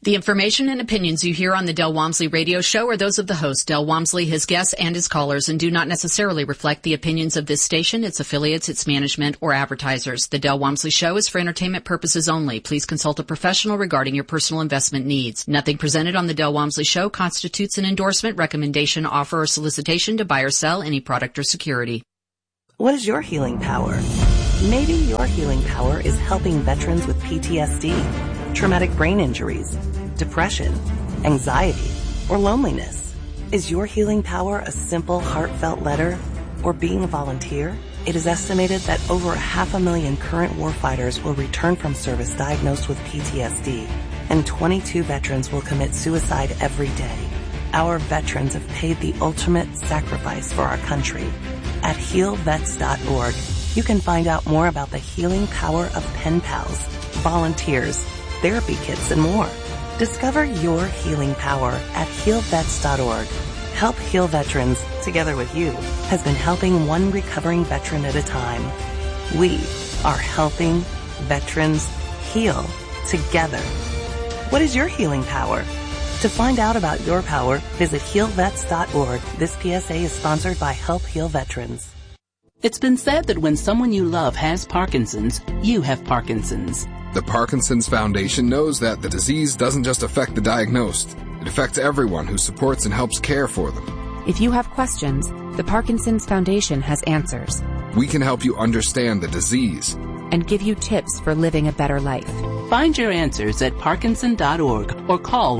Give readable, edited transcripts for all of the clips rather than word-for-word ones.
The information and opinions you hear on the Del Walmsley radio show are those of the host, Del Walmsley, his guests, and his callers, and do not necessarily reflect the opinions of this station, its affiliates, its management, or advertisers. The Del Walmsley show is for entertainment purposes only. Please consult a professional regarding your personal investment needs. Nothing presented on the Del Walmsley show constitutes an endorsement, recommendation, offer, or solicitation to buy or sell any product or security. What is your healing power? Maybe your healing power is helping veterans with PTSD, traumatic brain injuries, depression, anxiety, or loneliness. Is your healing power a simple, heartfelt letter or being a volunteer? It is estimated that over 500,000 current warfighters will return from service diagnosed with PTSD, and 22 veterans will commit suicide every day. Our veterans have paid the ultimate sacrifice for our country. At healvets.org, you can find out more about the healing power of pen pals, volunteers, therapy kits, and more. Discover your healing power at healvets.org. Help Heal Veterans, together with you, has been helping one recovering veteran at a time. We are helping veterans heal together. What is your healing power? To find out about your power, visit healvets.org. This PSA is sponsored by Help Heal Veterans. It's been said that when someone you love has Parkinson's, you have Parkinson's. The Parkinson's Foundation knows that the disease doesn't just affect the diagnosed. It affects everyone who supports and helps care for them. If you have questions, the Parkinson's Foundation has answers. We can help you understand the disease and give you tips for living a better life. Find your answers at Parkinson.org or call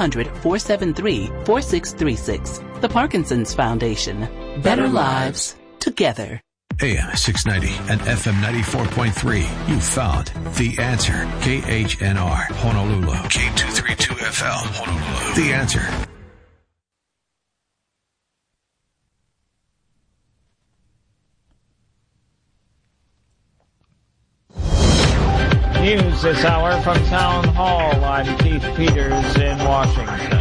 1-800-473-4636. The Parkinson's Foundation. Better lives together. AM 690 and FM 94.3. You found The Answer. KHNR, Honolulu. K232FL, Honolulu. The Answer. News this hour from Town Hall. I'm Keith Peters in Washington.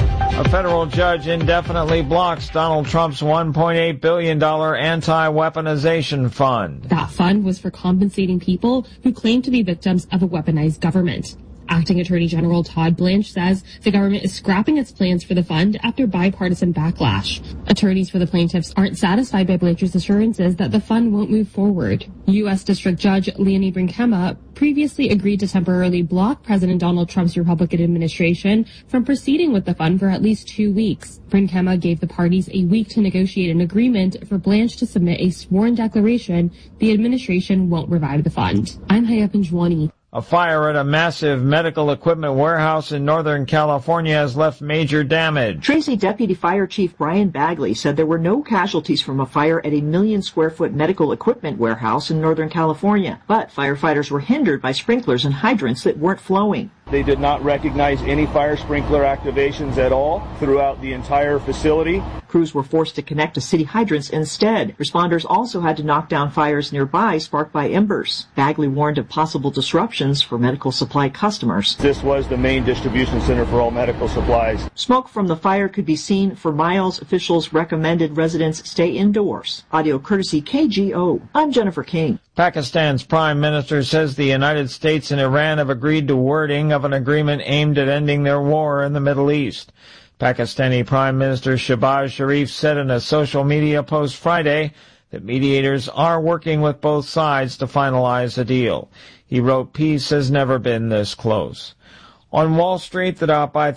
A federal judge indefinitely blocks Donald Trump's $1.8 billion anti-weaponization fund. That fund was for compensating people who claim to be victims of a weaponized government. Acting Attorney General Todd Blanche says the government is scrapping its plans for the fund after bipartisan backlash. Attorneys for the plaintiffs aren't satisfied by Blanche's assurances that the fund won't move forward. U.S. District Judge Leonie Brinkema previously agreed to temporarily block President Donald Trump's Republican administration from proceeding with the fund for at least 2 weeks. Brinkema gave the parties a week to negotiate an agreement for Blanche to submit a sworn declaration the administration won't revive the fund. I'm Haya Pinjwani. A fire at a massive medical equipment warehouse in Northern California has left major damage. Tracy Deputy Fire Chief Brian Bagley said there were no casualties from a fire at a 1 million square foot medical equipment warehouse in Northern California, but firefighters were hindered by sprinklers and hydrants that weren't flowing. They did not recognize any fire sprinkler activations at all throughout the entire facility. Crews were forced to connect to city hydrants instead. Responders also had to knock down fires nearby sparked by embers. Bagley warned of possible disruptions for medical supply customers. This was the main distribution center for all medical supplies. Smoke from the fire could be seen for miles. Officials recommended residents stay indoors. Audio courtesy KGO. I'm Jennifer King. Pakistan's prime minister says the United States and Iran have agreed to wording of an agreement aimed at ending their war in the Middle East. Pakistani Prime Minister Shehbaz Sharif said in a social media post Friday that mediators are working with both sides to finalize a deal. He wrote, "Peace has never been this close." On Wall Street, the Dow by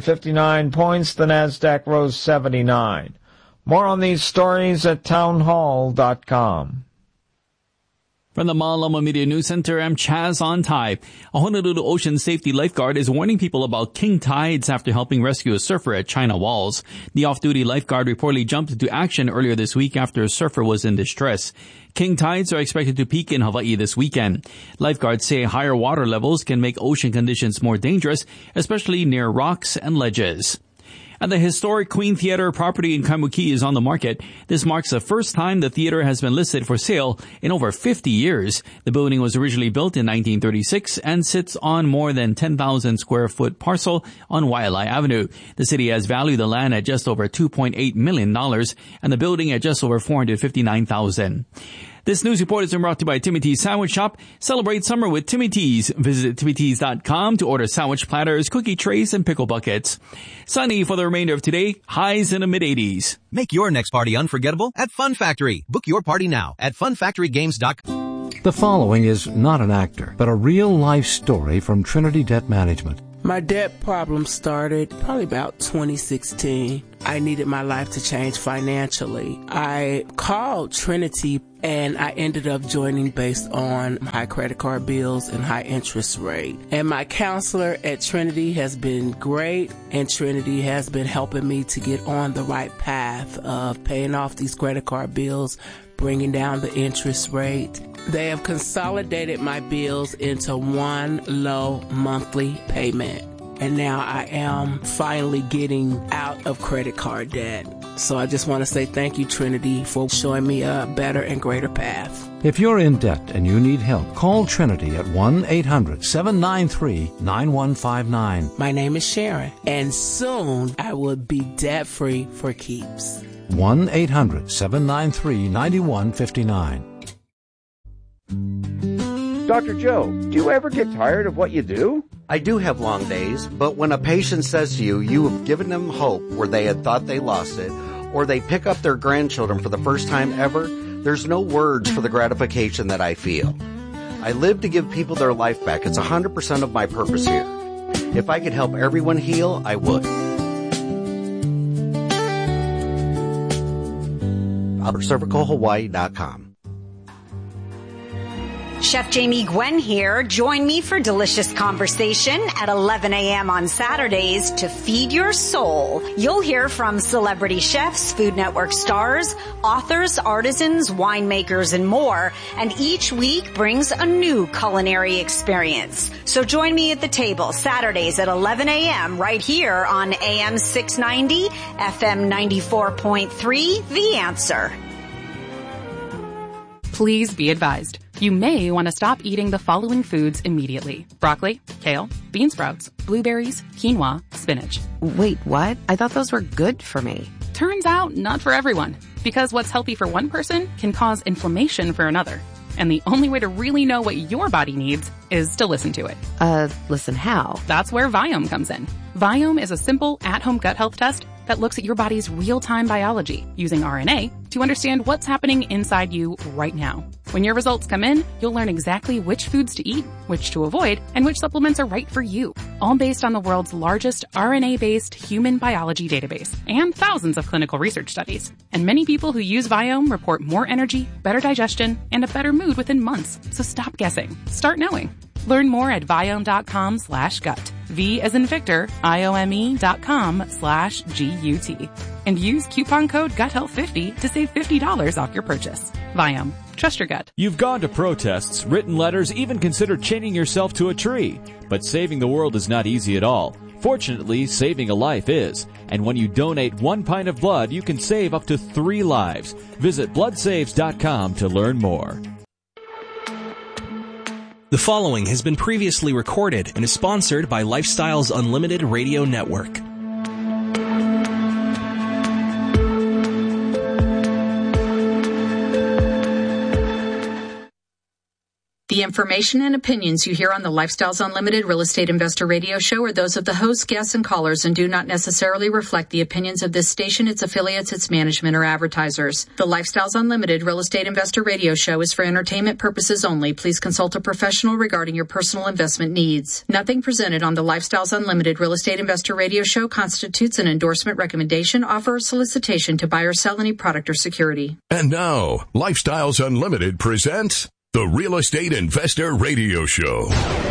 359 points, the Nasdaq rose 79. More on these stories at townhall.com. From the Malama Media News Center, I'm Chaz Ontai. A Honolulu Ocean Safety Lifeguard is warning people about king tides after helping rescue a surfer at China Walls. The off-duty lifeguard reportedly jumped into action earlier this week after a surfer was in distress. King tides are expected to peak in Hawaii this weekend. Lifeguards say higher water levels can make ocean conditions more dangerous, especially near rocks and ledges. And the historic Queen Theater property in Kaimuki is on the market. This marks the first time the theater has been listed for sale in over 50 years. The building was originally built in 1936 and sits on more than 10,000 square foot parcel on Waialae Avenue. The city has valued the land at just over $2.8 million and the building at just over $459,000. This news report is brought to you by Timmy T's Sandwich Shop. Celebrate summer with Timmy T's. Visit TimmyT's.com to order sandwich platters, cookie trays, and pickle buckets. Sunny for the remainder of today. Highs in the mid-80s. Make your next party unforgettable at Fun Factory. Book your party now at funfactorygames.com. The following is not an actor, but a real-life story from Trinity Debt Management. My debt problem started probably about 2016. I needed my life to change financially. I called Trinity and I ended up joining based on high credit card bills and high interest rate. And my counselor at Trinity has been great, and Trinity has been helping me to get on the right path of paying off these credit card bills, bringing down the interest rate. They have consolidated my bills into one low monthly payment. And now I am finally getting out of credit card debt. So I just want to say thank you, Trinity, for showing me a better and greater path. If you're in debt and you need help, call Trinity at 1-800-793-9159. My name is Sharon, and soon I will be debt-free for keeps. 1-800-793-9159. Dr. Joe, do you ever get tired of what you do? I do have long days, but when a patient says to you, you have given them hope where they had thought they lost it, or they pick up their grandchildren for the first time ever, there's no words for the gratification that I feel. I live to give people their life back. It's 100% of my purpose here. If I could help everyone heal, I would. CervicalHawaii.com. Chef Jamie Gwen here. Join me for delicious conversation at 11 a.m. on Saturdays to feed your soul. You'll hear from celebrity chefs, Food Network stars, authors, artisans, winemakers, and more. And each week brings a new culinary experience. So join me at the table Saturdays at 11 a.m. right here on AM 690, FM 94.3, The Answer. Please be advised. You may want to stop eating the following foods immediately. Broccoli, kale, bean sprouts, blueberries, quinoa, spinach. Wait, what? I thought those were good for me. Turns out, not for everyone. Because what's healthy for one person can cause inflammation for another. And the only way to really know what your body needs is to listen to it. Listen how? That's where Viome comes in. Viome is a simple, at-home gut health test that looks at your body's real-time biology using RNA to understand what's happening inside you right now. When your results come in, you'll learn exactly which foods to eat, which to avoid, and which supplements are right for you. All based on the world's largest RNA-based human biology database and thousands of clinical research studies. And many people who use Viome report more energy, better digestion, and a better mood within months. So stop guessing. Start knowing. Learn more at Viome.com/gut. V as in Victor, IOME.com/GUT. And use coupon code GUTHEALTH50 to save $50 off your purchase. Viome. Trust your gut. You've gone to protests, written letters, even considered chaining yourself to a tree. But saving the world is not easy at all. Fortunately, saving a life is. And when you donate 1 pint of blood, you can save up to 3 lives. Visit bloodsaves.com to learn more. The following has been previously recorded and is sponsored by Lifestyles Unlimited Radio Network. The information and opinions you hear on the Lifestyles Unlimited Real Estate Investor Radio Show are those of the hosts, guests, and callers and do not necessarily reflect the opinions of this station, its affiliates, its management, or advertisers. The Lifestyles Unlimited Real Estate Investor Radio Show is for entertainment purposes only. Please consult a professional regarding your personal investment needs. Nothing presented on the Lifestyles Unlimited Real Estate Investor Radio Show constitutes an endorsement, recommendation, offer, or solicitation to buy or sell any product or security. And now, Lifestyles Unlimited presents the Real Estate Investor Radio Show.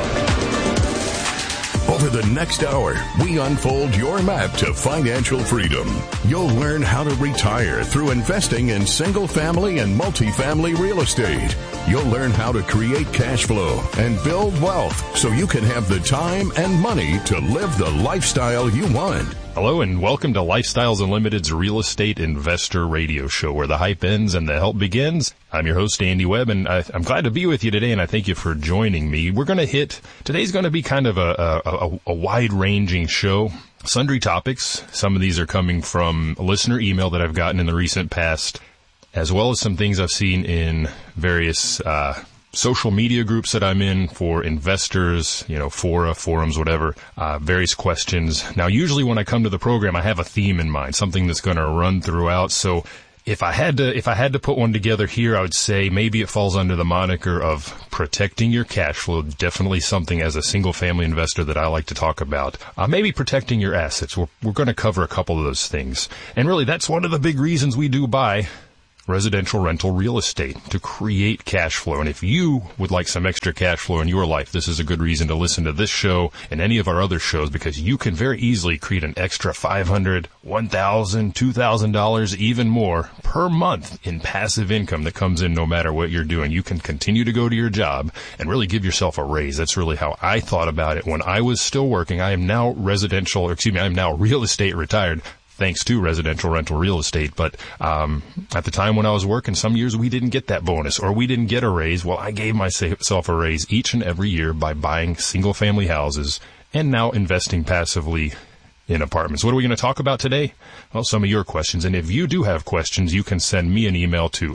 Over the next hour, we unfold your map to financial freedom. You'll learn how to retire through investing in single-family and multifamily real estate. You'll learn how to create cash flow and build wealth so you can have the time and money to live the lifestyle you want. Hello and welcome to Lifestyles Unlimited's Real Estate Investor Radio Show, where the hype ends and the help begins. I'm your host, Andy Webb, and I'm glad to be with you today, and I thank you for joining me. Today's going to be kind of a wide-ranging show, sundry topics. Some of these are coming from a listener email that I've gotten in the recent past. as well as some things I've seen in various social media groups that I'm in for investors, fora, forums, whatever, various questions. Now, usually when I come to the program, I have a theme in mind, something that's going to run throughout. So if I had to put one together here, I would say maybe it falls under the moniker of protecting your cash flow. Definitely something as a single family investor that I like to talk about. Maybe protecting your assets. We're going to cover a couple of those things. And really, that's one of the big reasons we do buy residential rental real estate, to create cash flow. And if you would like some extra cash flow in your life, this is a good reason to listen to this show and any of our other shows, because you can very easily create an extra $500, $1,000, $2,000, even more per month in passive income that comes in no matter what you're doing. You can continue to go to your job and really give yourself a raise. That's really how I thought about it when I was still working. I am now I'm now real estate retired, thanks to residential rental real estate. But at the time when I was working, some years we didn't get that bonus or we didn't get a raise. Well, I gave myself a raise each and every year by buying single-family houses and now investing passively in apartments. What are we going to talk about today? Well, some of your questions. And if you do have questions, you can send me an email to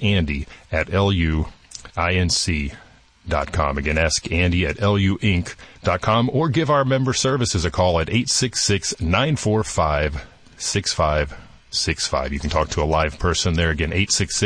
askandy@luinc.com. Again, askandy@luinc.com, or give our member services a call at 866-945-6565. You can talk to a live person there. Again,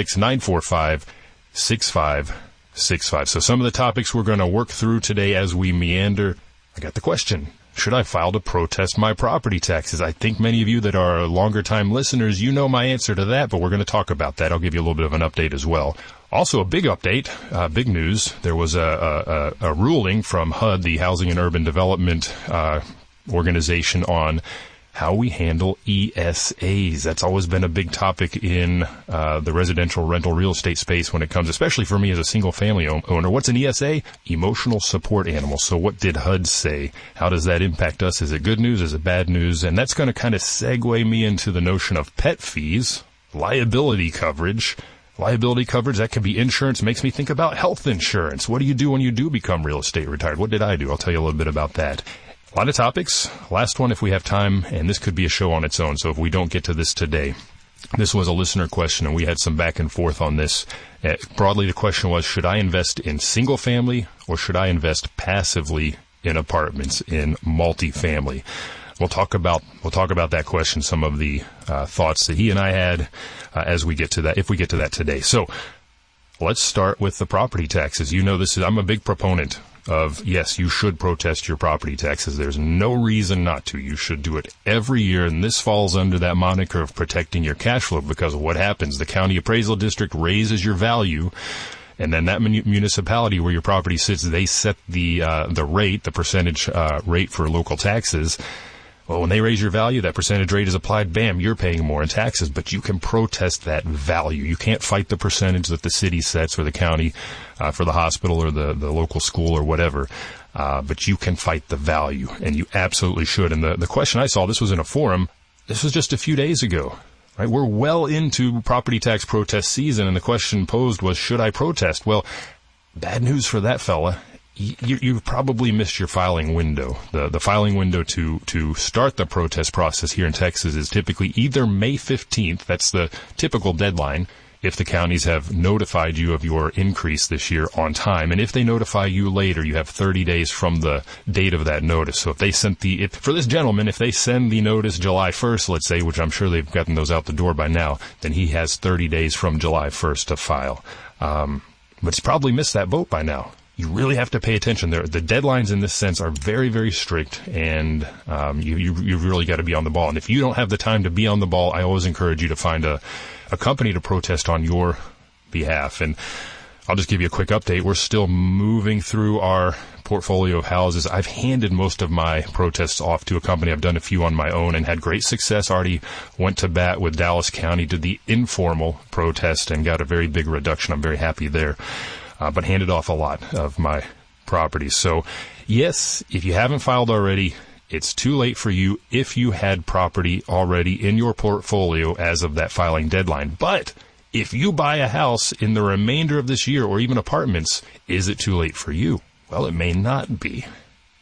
866-945-6565. So some of the topics we're going to work through today as we meander. I got the question: should I file to protest my property taxes? I think many of you that are longer time listeners, you know my answer to that, but we're going to talk about that. I'll give you a little bit of an update as well. Also, a big update, big news. There was a ruling from HUD, the Housing and Urban Development organization, on how we handle ESAs. That's always been a big topic in the residential rental real estate space when it comes, especially for me as a single-family owner. What's an ESA? Emotional support animal. So what did HUD say? How does that impact us? Is it good news? Is it bad news? And that's going to kind of segue me into the notion of pet fees, liability coverage. Liability coverage, that can be insurance. Makes me think about health insurance. What do you do when you do become real estate retired? What did I do? I'll tell you a little bit about that. A lot of topics. Last one, if we have time, and this could be a show on its own, so if we don't get to this today. This was a listener question, and we had some back and forth on this. Broadly, the question was, should I invest in single family or should I invest passively in apartments, in multifamily? We'll talk about that question, some of the thoughts that he and I had as we get to that, if we get to that today. So let's start with the property taxes. You know, I'm a big proponent of, yes, you should protest your property taxes. There's no reason not to. You should do it every year, and this falls under that moniker of protecting your cash flow, because what happens? The county appraisal district raises your value, and then that municipality where your property sits, they set the rate, the percentage rate for local taxes. Well, when they raise your value, that percentage rate is applied. Bam, you're paying more in taxes, but you can protest that value. You can't fight the percentage that the city sets or the county for the hospital or the local school or whatever, but you can fight the value, and you absolutely should. And the question I saw, this was in a forum, this was just a few days ago, right? We're well into property tax protest season, and the question posed was, should I protest? Well, bad news for that fella. You've probably missed your filing window. The filing window to start the protest process here in Texas is typically either May 15th, that's the typical deadline, if the counties have notified you of your increase this year on time. And if they notify you later, you have 30 days from the date of that notice. So if they sent for this gentleman, if they send the notice July 1st, let's say, which I'm sure they've gotten those out the door by now, then he has 30 days from July 1st to file. But he's probably missed that boat by now. You really have to pay attention there. The deadlines in this sense are very, very strict, and you've really got to be on the ball. And if you don't have the time to be on the ball, I always encourage you to find a company to protest on your behalf. And I'll just give you a quick update. We're still moving through our portfolio of houses. I've handed most of my protests off to a company. I've done a few on my own and had great success. Already went to bat with Dallas County, did the informal protest, and got a very big reduction. I'm very happy there. But handed off a lot of my properties. So, yes, if you haven't filed already, it's too late for you if you had property already in your portfolio as of that filing deadline. But if you buy a house in the remainder of this year, or even apartments, is it too late for you? Well, it may not be.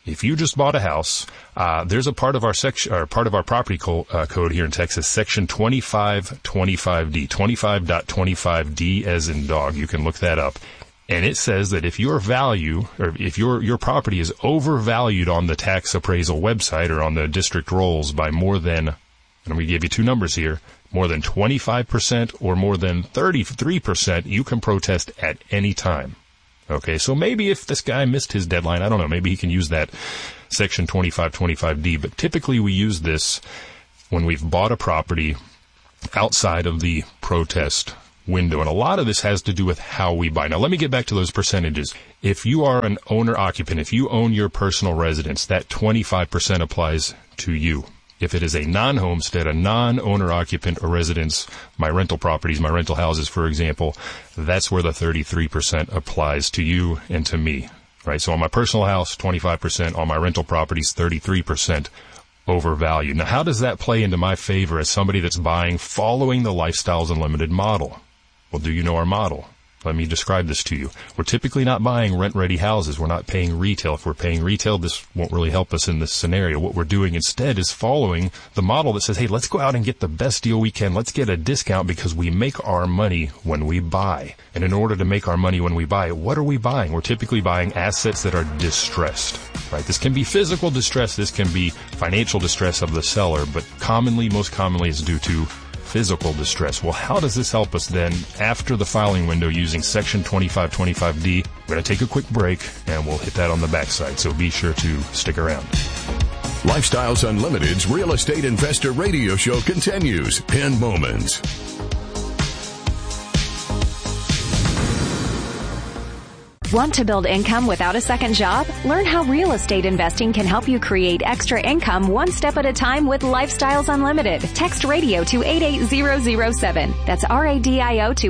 If you just bought a house, there's a part of our section, or part of our property code here in Texas, section 2525D, 25.25D as in dog. You can look that up. And it says that if your value, or if your property is overvalued on the tax appraisal website or on the district rolls by more than, and I'm going to give you two numbers here, more than 25% or more than 33%, you can protest at any time. Okay, so maybe if this guy missed his deadline, I don't know, maybe he can use that section 2525D, but typically we use this when we've bought a property outside of the protest window, and a lot of this has to do with how we buy. Now, let me get back to those percentages. If you are an owner-occupant, if you own your personal residence, that 25% applies to you. If it is a non-homestead, a non-owner-occupant or residence, my rental properties, my rental houses, for example, that's where the 33% applies to you and to me, right? So on my personal house, 25%. On my rental properties, 33% overvalued. Now, how does that play into my favor as somebody that's buying following the Lifestyles Unlimited model? Well, do you know our model? Let me describe this to you. We're typically not buying rent-ready houses. We're not paying retail. If we're paying retail, this won't really help us in this scenario. What we're doing instead is following the model that says, hey, let's go out and get the best deal we can. Let's get a discount because we make our money when we buy. And in order to make our money when we buy, what are we buying? We're typically buying assets that are distressed, right? This can be physical distress. This can be financial distress of the seller, but most commonly is due to physical distress. Well, how does this help us then after the filing window using section 2525D? We're going to take a quick break and we'll hit that on the backside, so be sure to stick around. Lifestyles Unlimited's Real Estate Investor Radio Show continues in moments. Want to build income without a second job? Learn how real estate investing can help you create extra income one step at a time with Lifestyles Unlimited. Text radio to 88007. That's RADIO to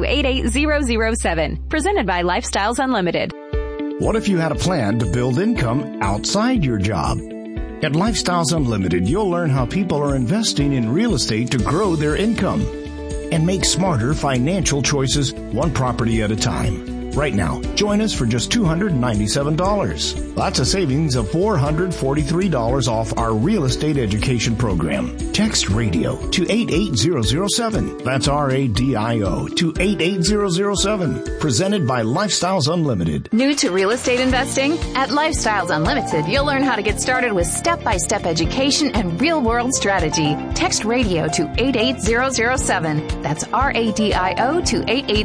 88007. Presented by Lifestyles Unlimited. What if you had a plan to build income outside your job? At Lifestyles Unlimited, you'll learn how people are investing in real estate to grow their income and make smarter financial choices one property at a time. Right now, join us for just $297. That's a savings of $443 off our real estate education program. Text radio to 88007. That's RADIO to 88007. Presented by Lifestyles Unlimited. New to real estate investing? At Lifestyles Unlimited, you'll learn how to get started with step-by-step education and real-world strategy. Text radio to 88007. That's RADIO to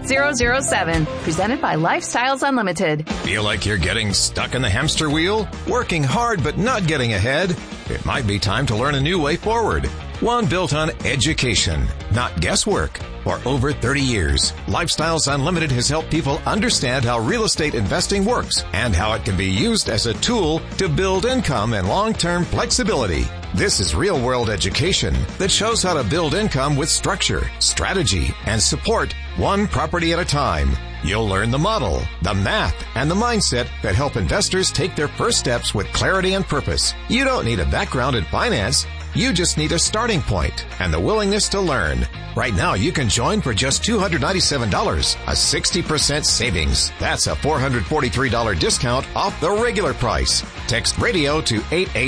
88007. Presented by Lifestyles Unlimited. Feel like you're getting stuck in the hamster wheel? Working hard but not getting ahead? It might be time to learn a new way forward. One built on education, not guesswork. For over 30 years, Lifestyles Unlimited has helped people understand how real estate investing works and how it can be used as a tool to build income and long-term flexibility. This is real-world education that shows how to build income with structure, strategy, and support one property at a time. You'll learn the model, the math, and the mindset that help investors take their first steps with clarity and purpose. You don't need a background in finance. You just need a starting point and the willingness to learn. Right now, you can join for just $297, a 60% savings. That's a $443 discount off the regular price. Text radio to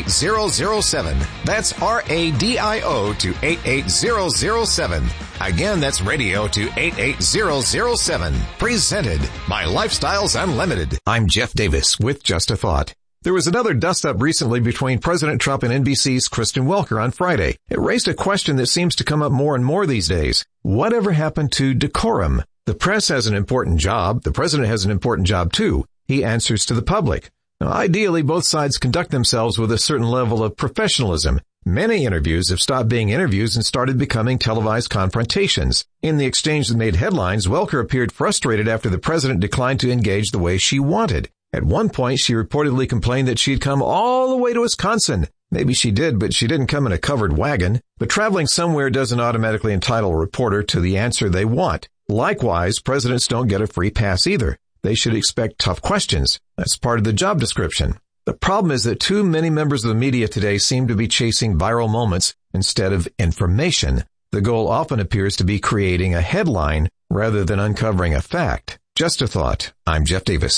88007. That's RADIO to 88007. Again, that's radio to 88007. Presented by Lifestyles Unlimited. I'm Jeff Davis with Just a Thought. There was another dust-up recently between President Trump and NBC's Kristen Welker on Friday. It raised a question that seems to come up more and more these days. Whatever happened to decorum? The press has an important job. The president has an important job, too. He answers to the public. Now, ideally, both sides conduct themselves with a certain level of professionalism. Many interviews have stopped being interviews and started becoming televised confrontations. In the exchange that made headlines, Welker appeared frustrated after the president declined to engage the way she wanted. At one point, she reportedly complained that she'd come all the way to Wisconsin. Maybe she did, but she didn't come in a covered wagon. But traveling somewhere doesn't automatically entitle a reporter to the answer they want. Likewise, presidents don't get a free pass either. They should expect tough questions. That's part of the job description. The problem is that too many members of the media today seem to be chasing viral moments instead of information. The goal often appears to be creating a headline rather than uncovering a fact. Just a thought. I'm Jeff Davis.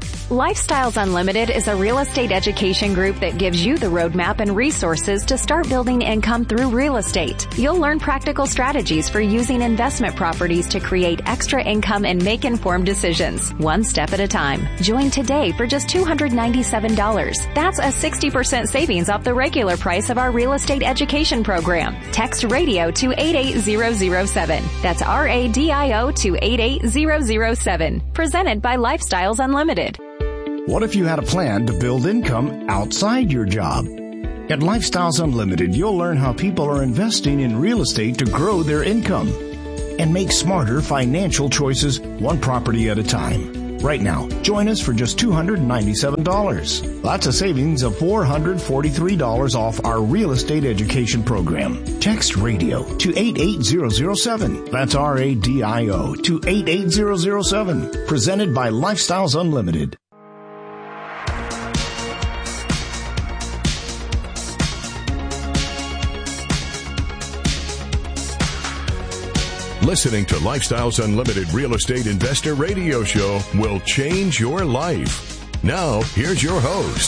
Lifestyles Unlimited is a real estate education group that gives you the roadmap and resources to start building income through real estate. You'll learn practical strategies for using investment properties to create extra income and make informed decisions, one step at a time. Join today for just $297. That's a 60% savings off the regular price of our real estate education program. Text radio to 88007. That's RADIO to 88007. Presented by Lifestyles Unlimited. What if you had a plan to build income outside your job? At Lifestyles Unlimited, you'll learn how people are investing in real estate to grow their income and make smarter financial choices one property at a time. Right now, join us for just $297. That's a savings of $443 off our real estate education program. Text radio to 88007. That's RADIO to 88007. Presented by Lifestyles Unlimited. Listening to Lifestyles Unlimited Real Estate Investor Radio Show will change your life. Now, here's your host.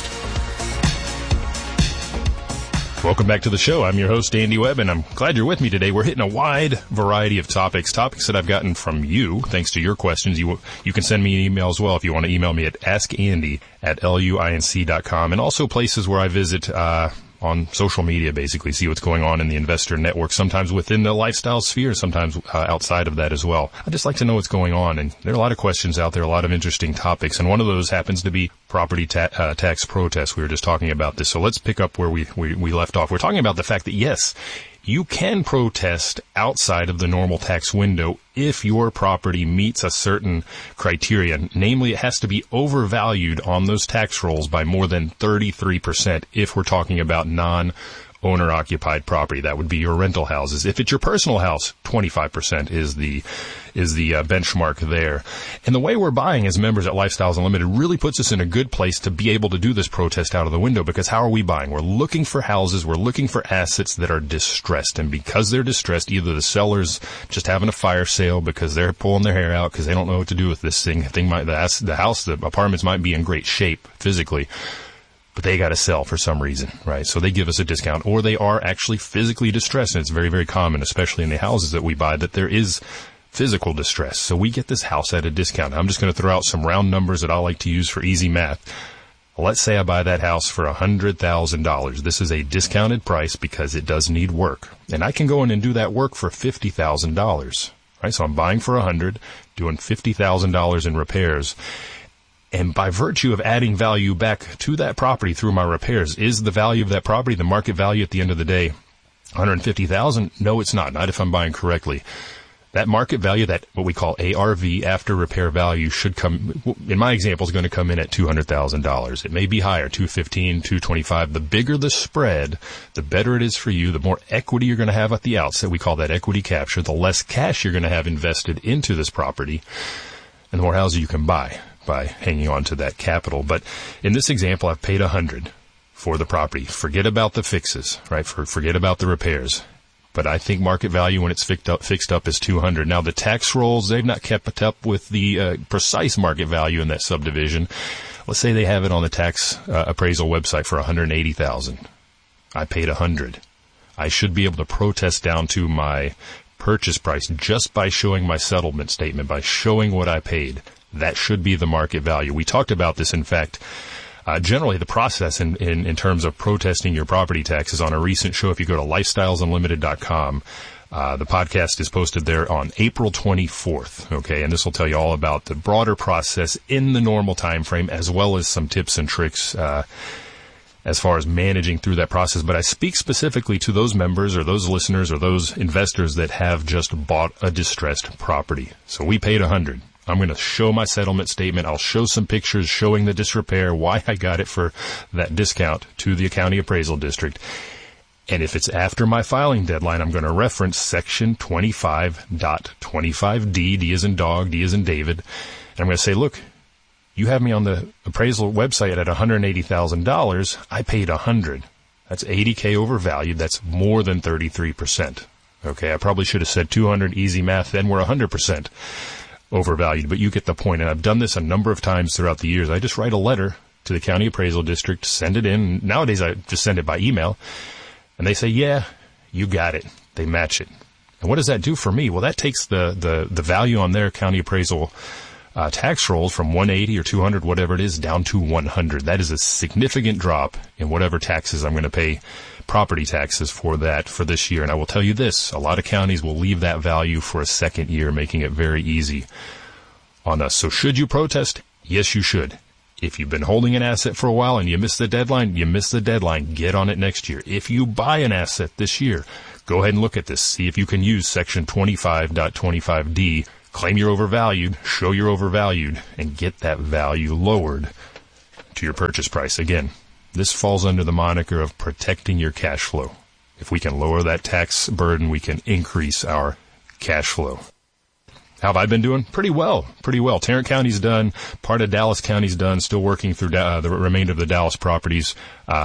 Welcome back to the show. I'm your host, Andy Webb, and I'm glad you're with me today. We're hitting a wide variety of topics that I've gotten from you, thanks to your questions. You can send me an email as well if you want to email me at askandy@luinc.com, and also places where I visit on social media, basically, see what's going on in the investor network, sometimes within the lifestyle sphere, sometimes outside of that as well. I just like to know what's going on, and there are a lot of questions out there, a lot of interesting topics, and one of those happens to be property tax protests. We were just talking about this, so let's pick up where we left off. We're talking about the fact that, yes, you can protest outside of the normal tax window if your property meets a certain criteria. Namely, it has to be overvalued on those tax rolls by more than 33% if we're talking about non-owner-occupied property. That would be your rental houses. If it's your personal house, 25% is the benchmark there. And the way we're buying as members at Lifestyles Unlimited really puts us in a good place to be able to do this protest out of the window, because how are we buying? We're looking for houses, we're looking for assets that are distressed, and because they're distressed, either the seller's just having a fire sale because they're pulling their hair out because they don't know what to do with this thing. The apartments might be in great shape physically, but they got to sell for some reason, right? So they give us a discount, or they are actually physically distressed, and it's very, very common, especially in the houses that we buy, that there is physical distress. So we get this house at a discount. I'm just going to throw out some round numbers that I like to use for easy math. Let's say I buy that house for $100,000. This is a discounted price because it does need work, and I can go in and do that work for $50,000, right? So I'm buying for $100,000, doing $50,000 in repairs. And by virtue of adding value back to that property through my repairs, is the value of that property, the market value at the end of the day, $150,000? No, it's not. Not if I'm buying correctly. That market value, that what we call ARV, after repair value, should come, in my example, is going to come in at $200,000. It may be higher, $215,000, $225,000. The bigger the spread, the better it is for you. The more equity you're going to have at the outset, we call that equity capture. The less cash you're going to have invested into this property, and the more houses you can buy by hanging on to that capital. But in this example, I've paid $100,000 for the property. Forget about the fixes, right? Forget about the repairs. But I think market value when it's fixed up is $200,000. Now the tax rolls, they've not kept up with the precise market value in that subdivision. Let's say they have it on the tax appraisal website for $180,000. I paid $100,000. I should be able to protest down to my purchase price just by showing my settlement statement, by showing what I paid. That should be the market value. We talked about this, in fact. Generally, the process in terms of protesting your property taxes on a recent show, if you go to lifestylesunlimited.com, the podcast is posted there on April 24th, okay? And this will tell you all about the broader process in the normal time frame, as well as some tips and tricks as far as managing through that process. But I speak specifically to those members or those listeners or those investors that have just bought a distressed property. So we paid $100,000. I'm going to show my settlement statement. I'll show some pictures showing the disrepair, why I got it for that discount to the county appraisal district. And if it's after my filing deadline, I'm going to reference section 25.25D, D as in dog, D as in David. And I'm going to say, look, you have me on the appraisal website at $180,000. I paid $100,000. That's $80,000 overvalued. That's more than 33%. Okay, I probably should have said $200,000, easy math, then we're 100%. overvalued, but you get the point. And I've done this a number of times throughout the years. I just write a letter to the county appraisal district, send it in. Nowadays, I just send it by email, and they say, yeah, you got it. They match it. And what does that do for me? Well, that takes the value on their county appraisal tax rolls from 180 or 200, whatever it is, down to 100. That is a significant drop in whatever taxes I'm going to pay, property taxes for this year. And I will tell you this, a lot of counties will leave that value for a second year, making it very easy on us. So should you protest? Yes, you should. If you've been holding an asset for a while and you miss the deadline, you miss the deadline. Get on it next year. If you buy an asset this year, go ahead and look at this. See if you can use Section 25.25D. Claim you're overvalued, show you're overvalued, and get that value lowered to your purchase price. Again, this falls under the moniker of protecting your cash flow. If we can lower that tax burden, we can increase our cash flow. How have I been doing? Pretty well. Tarrant County's done. Part of Dallas County's done. Still working through the remainder of the Dallas properties.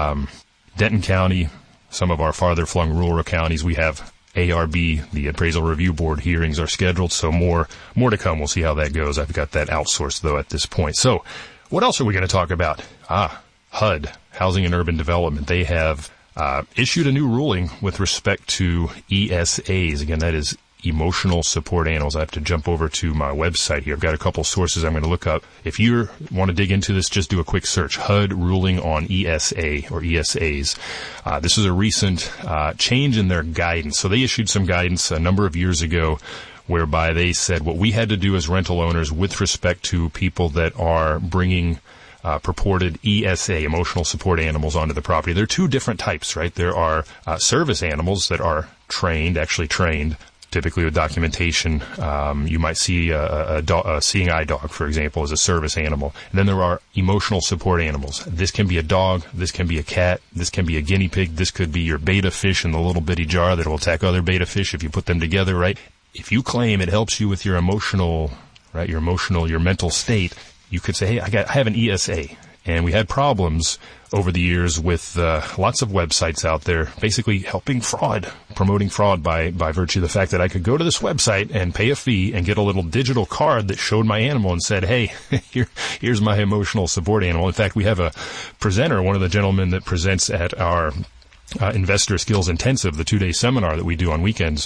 Denton County, some of our farther flung rural counties, we have ARB, the Appraisal Review Board hearings are scheduled. So more to come. We'll see how that goes. I've got that outsourced though at this point. So what else are we going to talk about? HUD, Housing and Urban Development. They have issued a new ruling with respect to ESAs. Again, that is emotional support animals. I have to jump over to my website here. I've got a couple sources I'm going to look up. If you want to dig into this, just do a quick search. HUD ruling on ESA or ESAs. This is a recent change in their guidance. So they issued some guidance a number of years ago whereby they said what we had to do as rental owners with respect to people that are bringing purported ESA, emotional support animals, onto the property. There are two different types, right? There are service animals that are actually trained, typically with documentation. You might see a seeing eye dog, for example, as a service animal. And then there are emotional support animals. This can be a dog. This can be a cat. This can be a guinea pig. This could be your betta fish in the little bitty jar that will attack other betta fish if you put them together, right? If you claim it helps you with your emotional, right, your mental state, you could say, hey, I have an ESA. And we had problems over the years with lots of websites out there basically promoting fraud by virtue of the fact that I could go to this website and pay a fee and get a little digital card that showed my animal and said, hey, here's my emotional support animal. In fact, we have a presenter, one of the gentlemen that presents at our Investor Skills Intensive, the 2-day seminar that we do on weekends.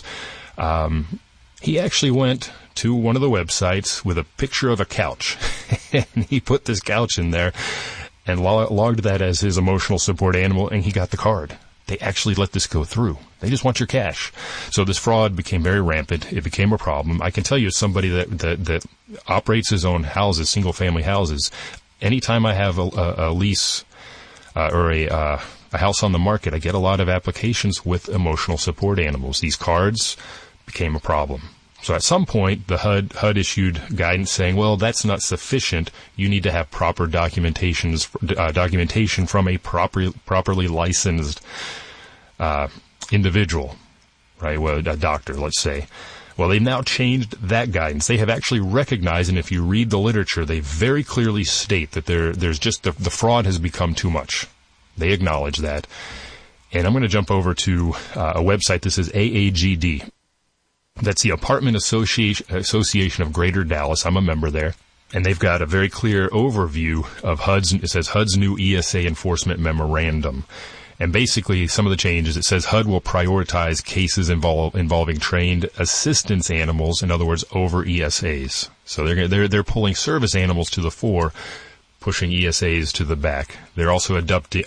He actually went to one of the websites with a picture of a couch, and he put this couch in there and logged that as his emotional support animal, and he got the card. They actually let this go through. They just want your cash. So this fraud became very rampant. It became a problem. I can tell you, as somebody that operates his own houses, single-family houses, anytime I have a lease or a house on the market, I get a lot of applications with emotional support animals. These cards became a problem. So at some point, the HUD issued guidance saying, well, that's not sufficient. You need to have proper documentation from a properly licensed individual, right? Well, a doctor, let's say. Well, they've now changed that guidance. They have actually recognized, and if you read the literature, they very clearly state that there's just the fraud has become too much. They acknowledge that. And I'm going to jump over to a website. This is AAGD. That's the Apartment Association of Greater Dallas. I'm a member there. And they've got a very clear overview of HUD's new ESA enforcement memorandum. And basically, some of the changes, it says HUD will prioritize cases involving trained assistance animals, in other words, over ESAs. So they're pulling service animals to the fore, pushing ESAs to the back. They're also adopting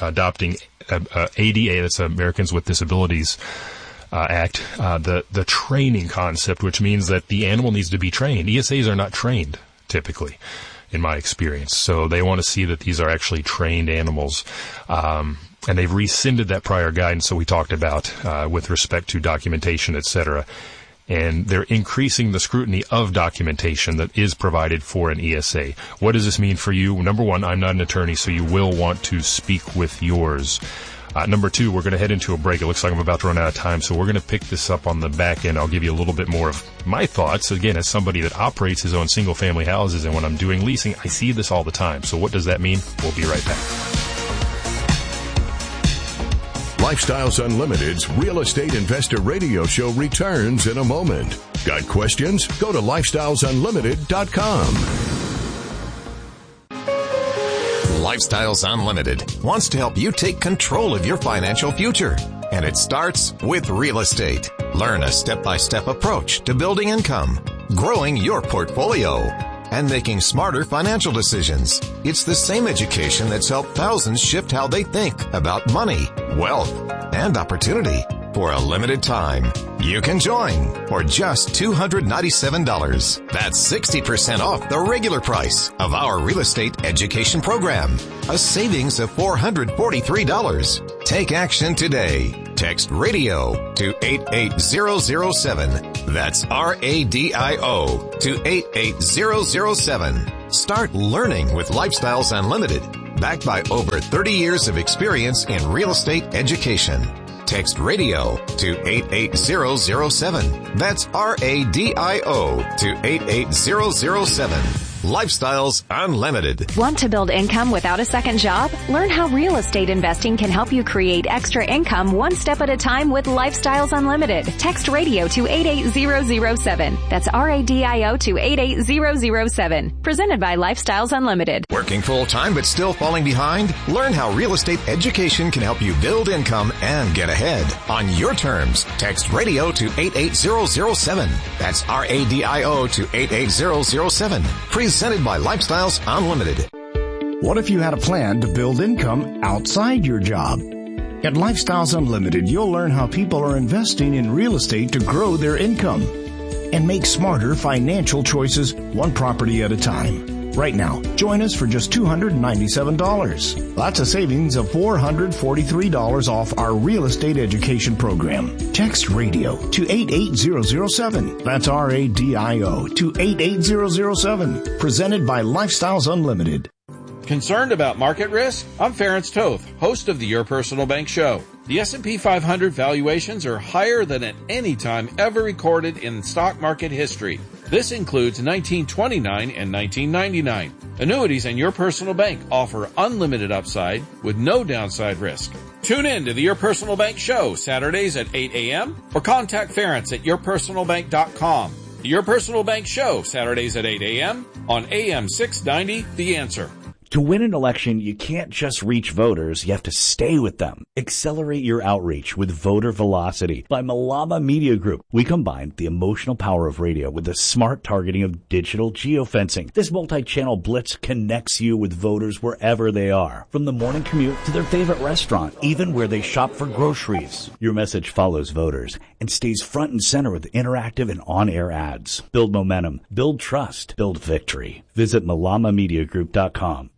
ADA, that's Americans with Disabilities Act, the training concept, which means that the animal needs to be trained. ESAs are not trained, typically, in my experience. So they want to see that these are actually trained animals. And they've rescinded that prior guidance that we talked about with respect to documentation, etc. And they're increasing the scrutiny of documentation that is provided for an ESA. What does this mean for you? Number one, I'm not an attorney, so you will want to speak with yours. Number two, we're going to head into a break. It looks like I'm about to run out of time, so we're going to pick this up on the back end. I'll give you a little bit more of my thoughts. Again, as somebody that operates his own single-family houses, and when I'm doing leasing, I see this all the time. So what does that mean? We'll be right back. Lifestyles Unlimited's Real Estate Investor Radio Show returns in a moment. Got questions? Go to lifestylesunlimited.com. Lifestyles Unlimited wants to help you take control of your financial future. And it starts with real estate. Learn a step-by-step approach to building income, growing your portfolio, and making smarter financial decisions. It's the same education that's helped thousands shift how they think about money, wealth, and opportunity. For a limited time, you can join for just $297. That's 60% off the regular price of our real estate education program. A savings of $443. Take action today. Text radio to 88007. That's RADIO to 88007. Start learning with Lifestyles Unlimited, backed by over 30 years of experience in real estate education. Text radio to 88007. That's RADIO to 88007. Lifestyles Unlimited. Want to build income without a second job? Learn how real estate investing can help you create extra income one step at a time with Lifestyles Unlimited. Text radio to 88007. That's RADIO to 88007. Presented by Lifestyles Unlimited. Working full-time but still falling behind? Learn how real estate education can help you build income and get ahead. On your terms, text radio to 88007. That's RADIO to 88007. Presented by Lifestyles Unlimited. What if you had a plan to build income outside your job? At Lifestyles Unlimited, you'll learn how people are investing in real estate to grow their income and make smarter financial choices one property at a time. Right now, join us for just $297. That's a savings of $443 off our real estate education program. Text radio to 88007. That's RADIO to 88007. Presented by Lifestyles Unlimited. Concerned about market risk? I'm Ference Toth, host of the Your Personal Bank Show. The S&P 500 valuations are higher than at any time ever recorded in stock market history. This includes 1929 and 1999. Annuities and Your Personal Bank offer unlimited upside with no downside risk. Tune in to the Your Personal Bank Show Saturdays at 8 a.m. or contact Ference at yourpersonalbank.com. The Your Personal Bank Show Saturdays at 8 a.m. on AM 690, The Answer. To win an election, you can't just reach voters, you have to stay with them. Accelerate your outreach with Voter Velocity by Malama Media Group. We combine the emotional power of radio with the smart targeting of digital geofencing. This multi-channel blitz connects you with voters wherever they are, from the morning commute to their favorite restaurant, even where they shop for groceries. Your message follows voters and stays front and center with interactive and on-air ads. Build momentum, build trust, build victory. Visit malamamediagroup.com.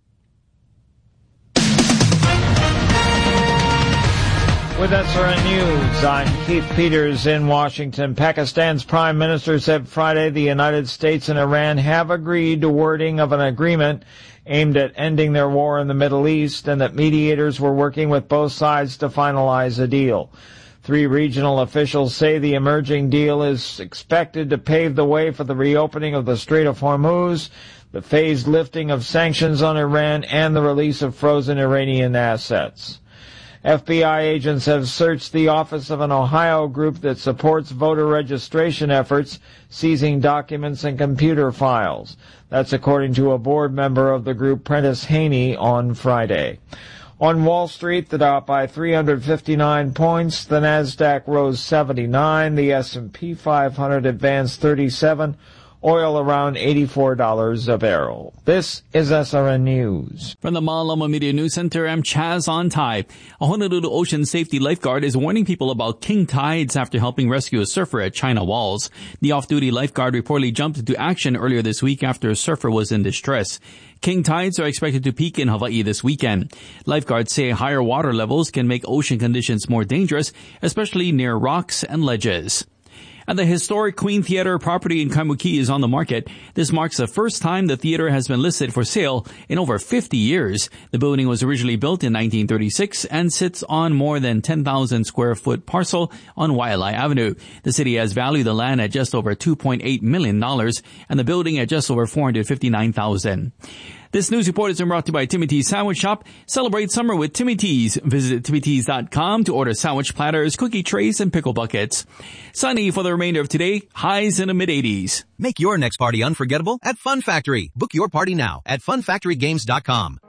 With SRN News, I'm Keith Peters in Washington. Pakistan's Prime Minister said Friday the United States and Iran have agreed to wording of an agreement aimed at ending their war in the Middle East and that mediators were working with both sides to finalize a deal. 3 regional officials say the emerging deal is expected to pave the way for the reopening of the Strait of Hormuz, the phased lifting of sanctions on Iran, and the release of frozen Iranian assets. FBI agents have searched the office of an Ohio group that supports voter registration efforts, seizing documents and computer files. That's according to a board member of the group, Prentice Haney, on Friday. On Wall Street, the Dow by 359 points, the Nasdaq rose 79, the S&P 500 advanced 37, oil around $84 a barrel. This is SRN News. From the Malama Media News Center, I'm Chaz on Thai. A Honolulu Ocean Safety Lifeguard is warning people about king tides after helping rescue a surfer at China Walls. The off-duty lifeguard reportedly jumped into action earlier this week after a surfer was in distress. King tides are expected to peak in Hawaii this weekend. Lifeguards say higher water levels can make ocean conditions more dangerous, especially near rocks and ledges. And the historic Queen Theater property in Kaimuki is on the market. This marks the first time the theater has been listed for sale in over 50 years. The building was originally built in 1936 and sits on more than 10,000 square foot parcel on Waialae Avenue. The city has valued the land at just over $2.8 million and the building at just over $459,000. This news report is brought to you by Timmy T's Sandwich Shop. Celebrate summer with Timmy T's. Visit TimmyT's.com to order sandwich platters, cookie trays, and pickle buckets. Sunny for the remainder of today. Highs in the mid-80s. Make your next party unforgettable at Fun Factory. Book your party now at funfactorygames.com.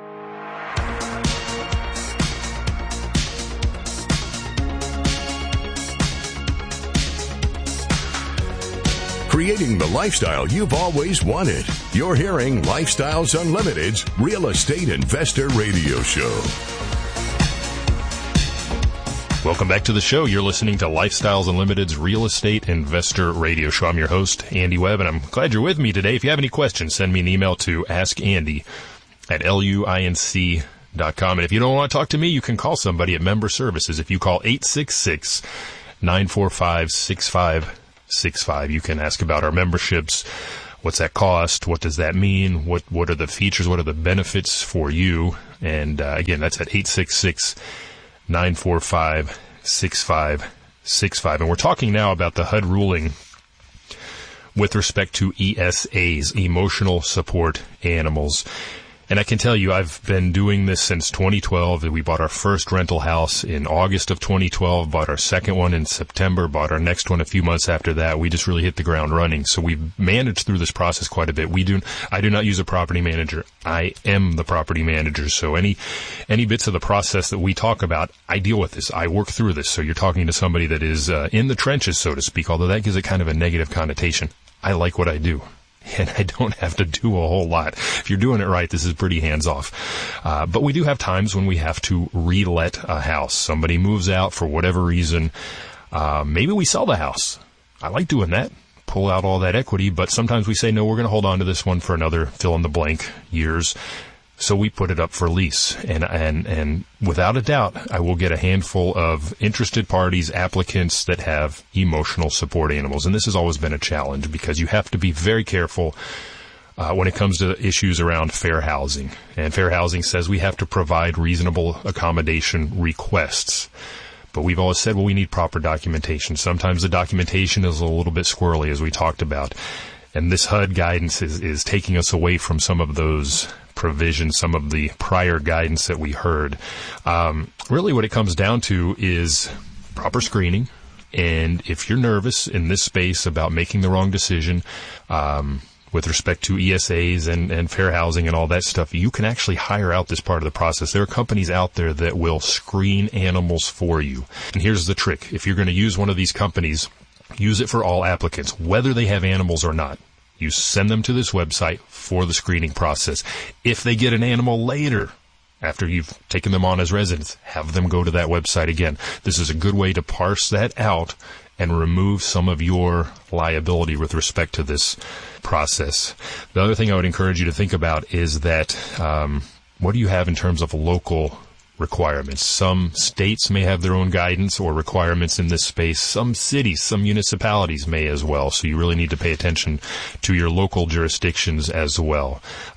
Creating the lifestyle you've always wanted. You're hearing Lifestyles Unlimited's Real Estate Investor Radio Show. Welcome back to the show. You're listening to Lifestyles Unlimited's Real Estate Investor Radio Show. I'm your host, Andy Webb, and I'm glad you're with me today. If you have any questions, send me an email to askandy@luinc.com. And if you don't want to talk to me, you can call somebody at Member Services. If you call 866-945-6565, you can ask about our memberships. What's that cost? What does that mean? What are the features? What are the benefits for you? And again, that's at 866-945-6565. And we're talking now about the HUD ruling with respect to ESAs, emotional support animals. And I can tell you, I've been doing this since 2012. We bought our first rental house in August of 2012, bought our second one in September, bought our next one a few months after that. We just really hit the ground running. So we've managed through this process quite a bit. I do not use a property manager. I am the property manager. So any bits of the process that we talk about, I deal with this. I work through this. So you're talking to somebody that is in the trenches, so to speak, although that gives it kind of a negative connotation. I like what I do. And I don't have to do a whole lot. If you're doing it right, this is pretty hands-off. But we do have times when we have to re-let a house. Somebody moves out for whatever reason. Maybe we sell the house. I like doing that. Pull out all that equity. But sometimes we say, no, we're going to hold on to this one for another fill-in-the-blank years. So we put it up for lease. And without a doubt, I will get a handful of interested parties, applicants that have emotional support animals. And this has always been a challenge because you have to be very careful when it comes to issues around fair housing. And fair housing says we have to provide reasonable accommodation requests. But we've always said, well, we need proper documentation. Sometimes the documentation is a little bit squirrely, as we talked about. And this HUD guidance is taking us away from some of those provisions, some of the prior guidance that we heard. Really what it comes down to is proper screening. And if you're nervous in this space about making the wrong decision, with respect to ESAs and fair housing and all that stuff, you can actually hire out this part of the process. There are companies out there that will screen animals for you. And here's the trick. If you're going to use one of these companies, use it for all applicants, whether they have animals or not. You send them to this website for the screening process. If they get an animal later, after you've taken them on as residents, have them go to that website again. This is a good way to parse that out and remove some of your liability with respect to this process. The other thing I would encourage you to think about is that what do you have in terms of local requirements? Some states may have their own guidance or requirements in this space. Some cities, some municipalities may as well. So you really need to pay attention to your local jurisdictions as well.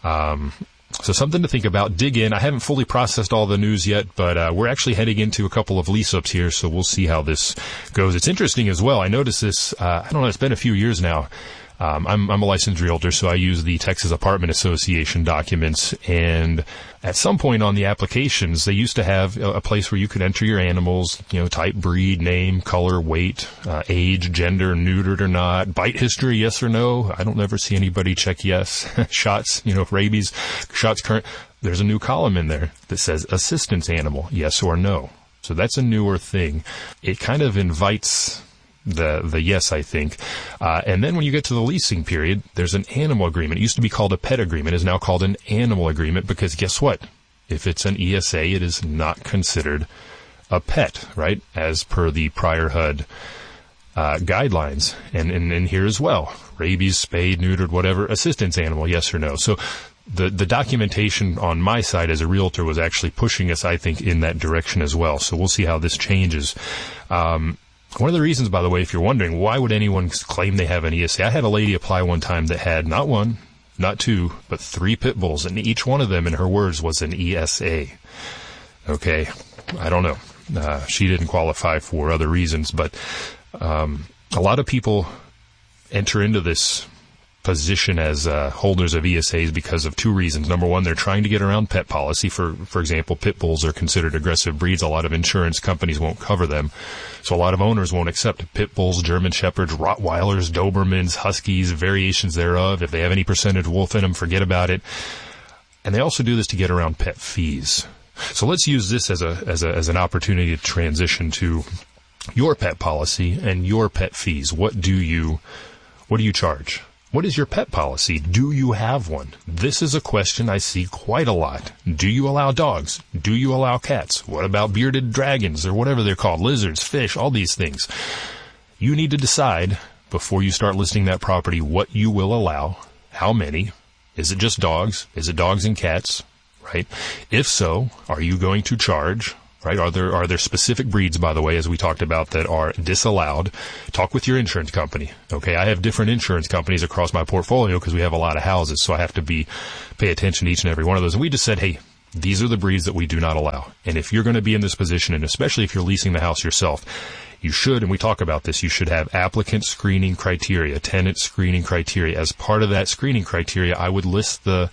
So something to think about. Dig in. I haven't fully processed all the news yet, but we're actually heading into a couple of lease-ups here, so we'll see how this goes. It's interesting as well. I noticed this, I don't know, it's been a few years now. I'm a licensed realtor, so I use the Texas Apartment Association documents, and at some point on the applications, they used to have a place where you could enter your animals, type, breed, name, color, weight, age, gender, neutered or not, bite history, yes or no. I don't ever see anybody check yes. Shots, rabies, shots current. There's a new column in there that says assistance animal, yes or no. So that's a newer thing. It kind of invites the yes, I think. And then when you get to the leasing period, there's an animal agreement. It used to be called a pet agreement. It is now called an animal agreement because guess what? If it's an ESA, it is not considered a pet, right? As per the prior HUD guidelines. And here as well. Rabies, spayed, neutered, whatever, assistance animal, yes or no. So the documentation on my side as a realtor was actually pushing us, I think, in that direction as well. So we'll see how this changes. One of the reasons, by the way, if you're wondering, why would anyone claim they have an ESA? I had a lady apply one time that had not one, not two, but 3 pit bulls, and each one of them, in her words, was an ESA. Okay, I don't know. She didn't qualify for other reasons, but a lot of people enter into this position as holders of ESAs because of two reasons. Number one, they're trying to get around pet policy. For example, pit bulls are considered aggressive breeds. A lot of insurance companies won't cover them. So a lot of owners won't accept pit bulls, German shepherds, Rottweilers, Dobermans, Huskies, variations thereof. If they have any percentage wolf in them, forget about it. And they also do this to get around pet fees. So let's use this as an opportunity to transition to your pet policy and your pet fees. What do you charge? What is your pet policy? Do you have one? This is a question I see quite a lot. Do you allow dogs? Do you allow cats? What about bearded dragons or whatever they're called? Lizards, fish, all these things. You need to decide before you start listing that property what you will allow, how many. Is it just dogs? Is it dogs and cats? Right? If so, are you going to charge? Right? Are there specific breeds, by the way, as we talked about, that are disallowed? Talk with your insurance company. Okay, I have different insurance companies across my portfolio because we have a lot of houses, so I have to pay attention to each and every one of those. And we just said, hey, these are the breeds that we do not allow. And if you're going to be in this position, and especially if you're leasing the house yourself, you should, and we talk about this, you should have applicant screening criteria, tenant screening criteria. As part of that screening criteria, I would list your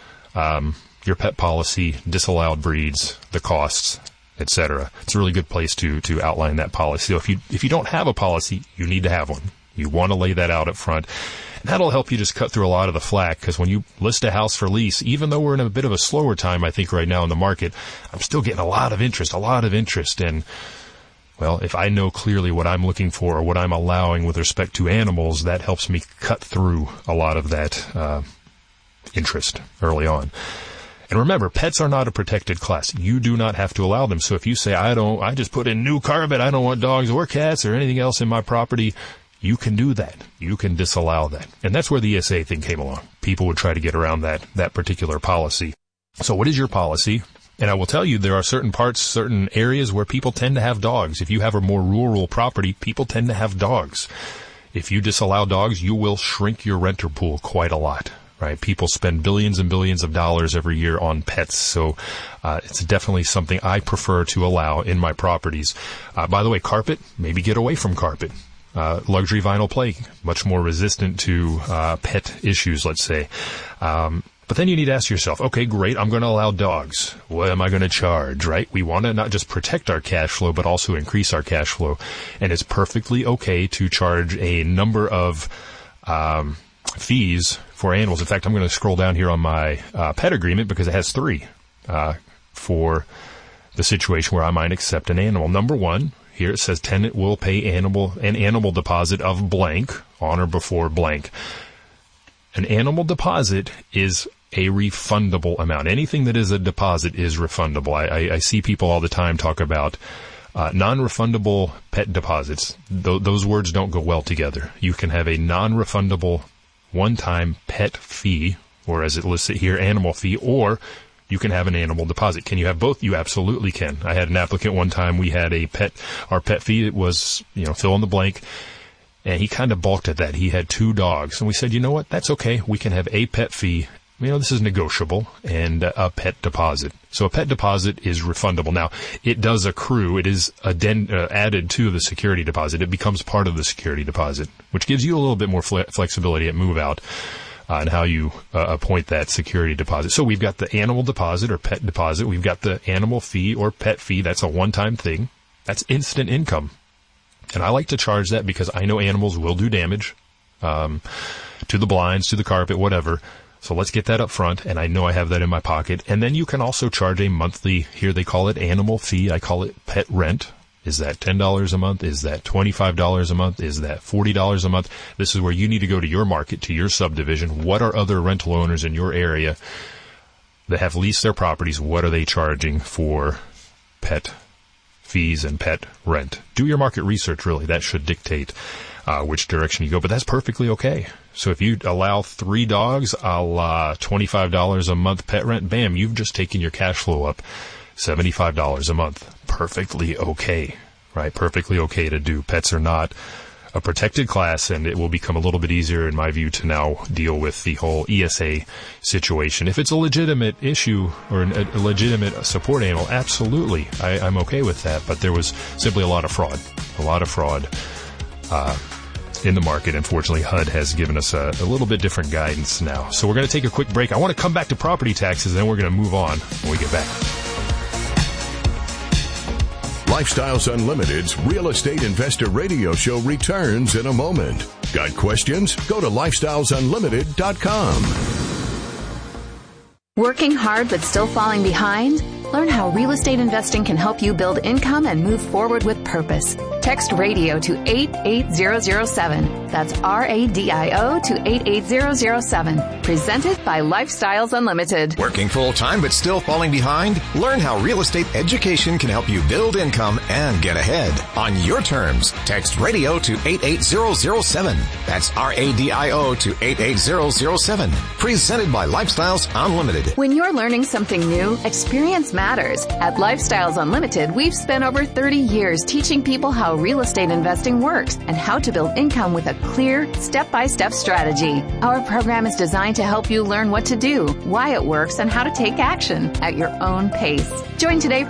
pet policy, disallowed breeds, the costs, etc. It's a really good place to outline that policy. So if you don't have a policy, you need to have one. You want to lay that out up front. And that'll help you just cut through a lot of the flack, because when you list a house for lease, even though we're in a bit of a slower time, I think, right now in the market, I'm still getting a lot of interest. And, well, if I know clearly what I'm looking for or what I'm allowing with respect to animals, that helps me cut through a lot of that interest early on. And remember, pets are not a protected class. You do not have to allow them. So if you say, I just put in new carpet, I don't want dogs or cats or anything else in my property, you can do that. You can disallow that. And that's where the ESA thing came along. People would try to get around that particular policy. So what is your policy? And I will tell you, there are certain areas where people tend to have dogs. If you have a more rural property, people tend to have dogs. If you disallow dogs, you will shrink your renter pool quite a lot. Right? People spend billions and billions of dollars every year on pets. So, it's definitely something I prefer to allow in my properties. By the way, carpet, maybe get away from carpet. Luxury vinyl plank, much more resistant to, pet issues, let's say. But then you need to ask yourself, okay, great, I'm going to allow dogs. What am I going to charge, right? We want to not just protect our cash flow, but also increase our cash flow. And it's perfectly okay to charge a number of, fees for animals. In fact, I'm going to scroll down here on my pet agreement because it has 3 for the situation where I might accept an animal. Number 1, here it says tenant will pay an animal deposit of blank on or before blank. An animal deposit is a refundable amount. Anything that is a deposit is refundable. I see people all the time talk about non-refundable pet deposits. Those words don't go well together. You can have a non-refundable one-time pet fee, or as it lists it here, animal fee, or you can have an animal deposit. Can you have both? You absolutely can. I had an applicant one time, we had our pet fee, it was, fill in the blank, and he kind of balked at that. He had 2 dogs, and we said, you know what, that's okay. We can have a pet fee. This is negotiable, and a pet deposit. So a pet deposit is refundable. Now, it does accrue. It is added to the security deposit. It becomes part of the security deposit, which gives you a little bit more flexibility at move out and how you appoint that security deposit. So we've got the animal deposit or pet deposit. We've got the animal fee or pet fee. That's a one-time thing. That's instant income. And I like to charge that because I know animals will do damage to the blinds, to the carpet, whatever. So let's get that up front, and I know I have that in my pocket. And then you can also charge a monthly, here they call it animal fee. I call it pet rent. Is that $10 a month? Is that $25 a month? Is that $40 a month? This is where you need to go to your market, to your subdivision. What are other rental owners in your area that have leased their properties? What are they charging for pet fees and pet rent? Do your market research, really. That should dictate which direction you go, but that's perfectly okay. So if you allow 3 dogs, $25 a month pet rent, bam, you've just taken your cash flow up $75 a month. Perfectly okay, right? Perfectly okay to do. Pets are not a protected class, and it will become a little bit easier, in my view, to now deal with the whole ESA situation. If it's a legitimate issue or a legitimate support animal, absolutely, I'm okay with that. But there was simply a lot of fraud. in the market. Unfortunately, HUD has given us a little bit different guidance now. So we're going to take a quick break. I want to come back to property taxes, and then we're going to move on when we get back. Lifestyles Unlimited's Real Estate Investor Radio Show returns in a moment. Got questions? Go to lifestylesunlimited.com. Working hard but still falling behind? Learn how real estate investing can help you build income and move forward with purpose. Text radio to 88007. That's RADIO to 88007. Presented by Lifestyles Unlimited. Working full-time but still falling behind? Learn how real estate education can help you build income and get ahead. On your terms, text radio to 88007. That's RADIO to 88007. Presented by Lifestyles Unlimited. When you're learning something new, experience matters. At Lifestyles Unlimited, we've spent over 30 years teaching people how real estate investing works and how to build income with a clear, step-by-step strategy. Our program is designed to help you learn what to do, why it works, and how to take action at your own pace. Join today